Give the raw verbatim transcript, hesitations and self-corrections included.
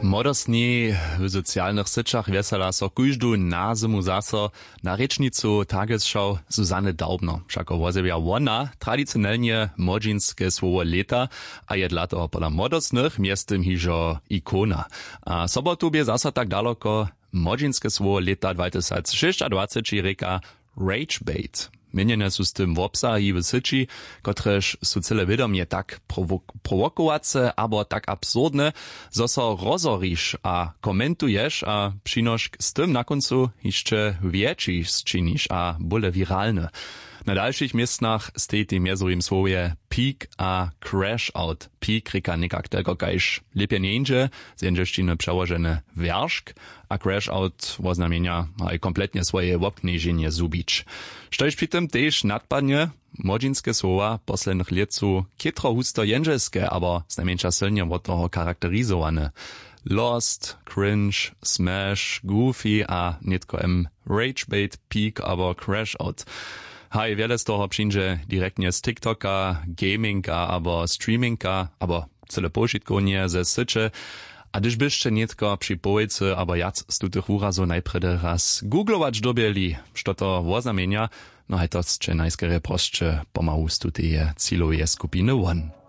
Modostni w socjalnych syczach wesela so kujżdu na zimu zaso na rečnicu Tagesschau Susanne Daubner. Všako wozebja ona tradicionalnie modzinske słowo leta, a je dla toho pola modostnych miestem hižo ikona. A sobotu bie zaso tak daleko modzinske słowo leta dwa tysiące dwadzieść reka Rage Bait. Mieniene su z tym w obsahi w syci, kotreż su cyle widomie tak prowok- prowokowace, abo tak absurdne, zo so rozorisz a komentujesz, a przynosz z tym na końcu jeszcze więcej zczynisz, a bole wiralne. Na dalszych miejscach stej tym jezurim słowie peak a crash out. Peak reka nikak tego kajż lepiej nie indzie, z jędrzeszczyny przełożone wierszk, a crash out oznamienia aj kompletnie swoje wopkniżenie zubić. Sztoś przy tym też nadpadnie modzinske słowa poslednych lat su kietro husto jędrzeskie, aber znajmniejsza silnie od toho charakterizowane. Lost, cringe, smash, goofy a nitko em rage bait, peak, aber crash out. Hej, wiele z toho przyjdzie direktnie z TikToka, gaminga, albo streaminga, albo cele požitkovnie ze sycze. A gdyż byście nitko przy połojce, albo jac z tutych urazów najpredy raz googlować dobieli, što to oznamienia, no hej to jeszcze najskiery prostsze pomału z tutej cílovej skupiny one.